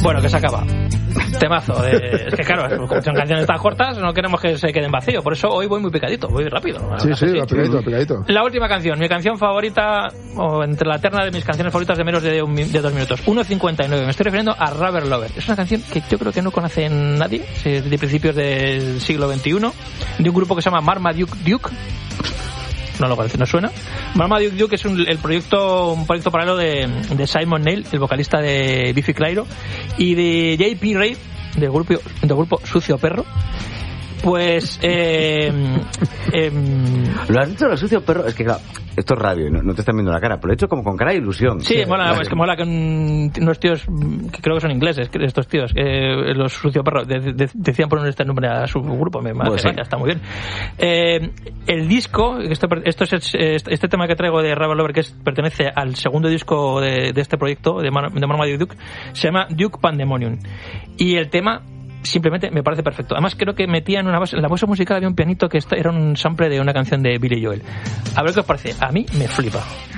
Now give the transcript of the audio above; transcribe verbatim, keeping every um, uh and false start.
Bueno, que se acaba. Temazo. De... Es que claro, como son canciones tan cortas, no queremos que se queden vacío. Por eso hoy voy muy picadito, voy rápido. Sí, sí, sí. Picadito, picadito. La última canción, mi canción favorita, o entre la terna de mis canciones favoritas de menos de, un, de dos minutos. uno cincuenta y nueve. Me estoy refiriendo a Rubber Lover. Es una canción que yo creo que no conoce nadie, es de principios del siglo veintiuno, de un grupo que se llama Marmaduke Duke. No lo parece, no suena. Marmaduke Duke es un, el proyecto, un proyecto paralelo de, de Simon Neil, el vocalista de Biffy Clyro, y de J P Reid, del grupo, del grupo Sucio Perro. Pues eh, eh, lo has dicho, lo sucio perro. Es que claro, esto es radio, no, no te están viendo la cara, pero lo he hecho como con cara de ilusión. Sí, sí, mola, es que mola que un, unos tíos que creo que son ingleses, que estos tíos, eh, los Sucio Perro, de, de, decían poner este nombre a su grupo. Me pues sí. Está muy bien. Eh, el disco, esto, esto es este, este tema que traigo de Rubber Lover, que es, pertenece al segundo disco de, de este proyecto de, Man, de Marmaduke Duke, se llama Duke Pandemonium. Y el tema simplemente me parece perfecto. Además creo que metían una base, en la base musical había un pianito que era un sample de una canción de Billy Joel. A ver qué os parece. A mí me flipa.